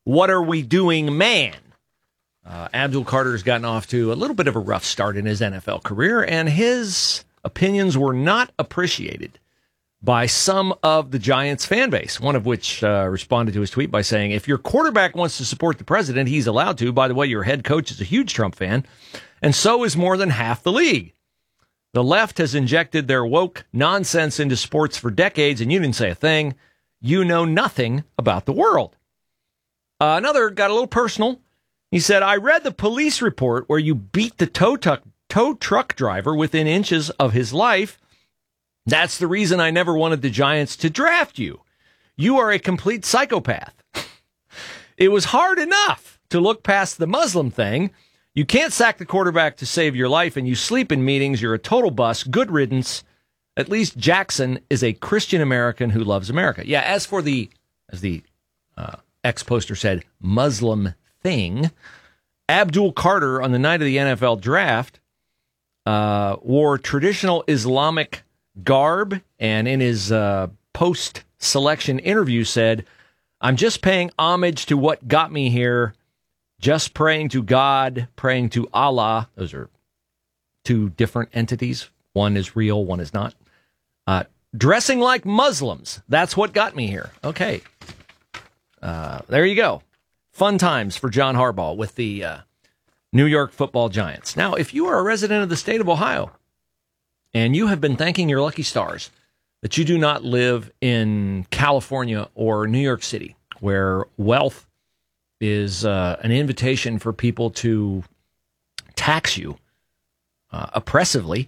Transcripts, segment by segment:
what are we doing, man? Abdul Carter's gotten off to a little bit of a rough start in his NFL career, and his opinions were not appreciated by some of the Giants fan base, one of which responded to his tweet by saying, if your quarterback wants to support the president, he's allowed to. By the way, your head coach is a huge Trump fan, and so is more than half the league. The left has injected their woke nonsense into sports for decades, and you didn't say a thing. You know nothing about the world. Another got a little personal. He said, I read the police report where you beat the tow truck driver within inches of his life. That's the reason I never wanted the Giants to draft you. You are a complete psychopath. It was hard enough to look past the Muslim thing. You can't sack the quarterback to save your life, and you sleep in meetings. You're a total bust. Good riddance. At least Jackson is a Christian American who loves America. Yeah, as the ex-poster said, Muslim thing, Abdul Carter on the night of the NFL draft wore traditional Islamic garb, and in his post-selection interview said, I'm just paying homage to what got me here, just praying to God, praying to Allah. Those are two different entities. One is real, one is not. Dressing like Muslims, that's what got me here. Okay. There you go. Fun times for John Harbaugh with the New York Football Giants. Now, if you are a resident of the state of Ohio and you have been thanking your lucky stars that you do not live in California or New York City, where wealth is an invitation for people to tax you oppressively,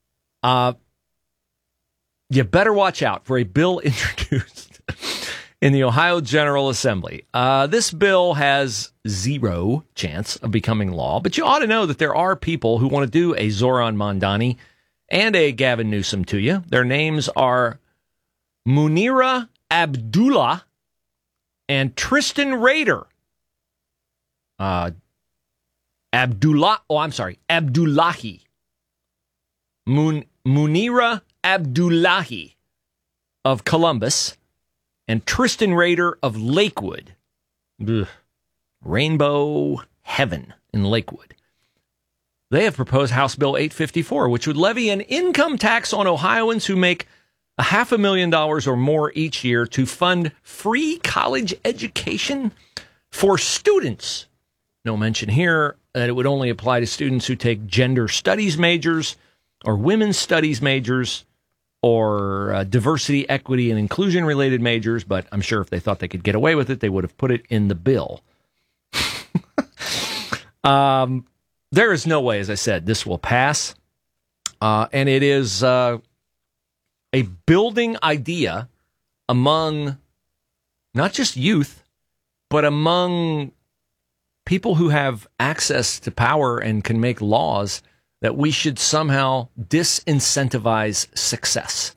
you better watch out for a bill introduced in the Ohio General Assembly. This bill has zero chance of becoming law, but you ought to know that there are people who want to do a Zoran Mondani and a Gavin Newsom to you. Their names are Munira Abdullah and Tristan Rader. Abdullahi. Munira Abdullahi of Columbus and Tristan Rader of Lakewood. Ugh. Rainbow heaven in Lakewood. They have proposed House Bill 854, which would levy an income tax on Ohioans who make $500,000 or more each year to fund free college education for students. No mention here that it would only apply to students who take gender studies majors or women's studies majors or diversity, equity, and inclusion-related majors, but I'm sure if they thought they could get away with it, they would have put it in the bill. There is no way, as I said, this will pass, and it is a building idea among not just youth, but among people who have access to power and can make laws that we should somehow disincentivize success.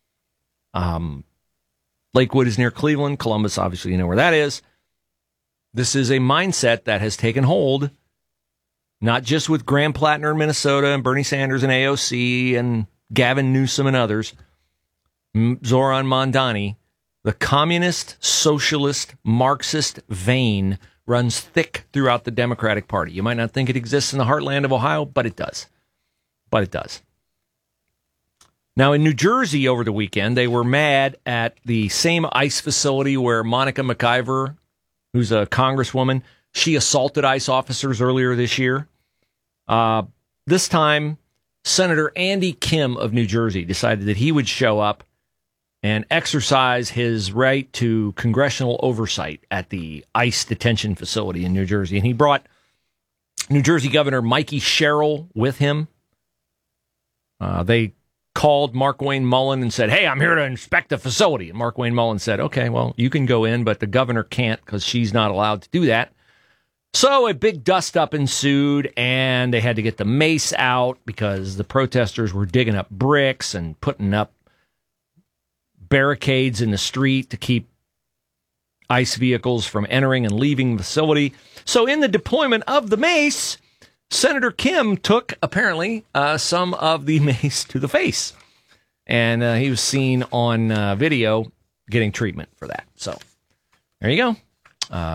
Lakewood is near Cleveland. Columbus, obviously, you know where that is. This is a mindset that has taken hold, not just with Graham Plattner in Minnesota and Bernie Sanders and AOC and Gavin Newsom and others. Zoran Mondani, the communist, socialist, Marxist vein runs thick throughout the Democratic Party. You might not think it exists in the heartland of Ohio, but it does. But it does. Now, in New Jersey over the weekend, they were mad at the same ICE facility where Monica McIver, who's a congresswoman, she assaulted ICE officers earlier this year. This time, Senator Andy Kim of New Jersey decided that he would show up and exercise his right to congressional oversight at the ICE detention facility in New Jersey. And he brought New Jersey Governor Mikey Sherrill with him. They called Markwayne Mullin and said, hey, I'm here to inspect the facility. And Markwayne Mullin said, okay, well, you can go in, but the governor can't because she's not allowed to do that. So a big dust-up ensued, and they had to get the mace out because the protesters were digging up bricks and putting up barricades in the street to keep ICE vehicles from entering and leaving the facility. So in the deployment of the mace, Senator Kim took, apparently, some of the mace to the face. And he was seen on video getting treatment for that. So there you go.